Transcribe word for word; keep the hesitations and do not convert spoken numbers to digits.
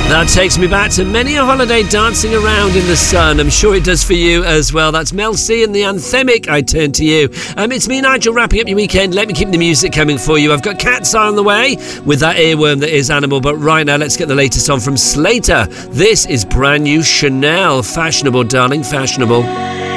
That takes me back to many a holiday dancing around in the sun. I'm sure it does for you as well. That's Mel C and the Anthemic, I Turn to You. Um, it's me, Nigel, wrapping up your weekend. Let me keep the music coming for you. I've got Cat's Eye on the way with that earworm that is Animal. But right now, let's get the latest on from Slater. This is brand new Chanel. Fashionable, darling, fashionable.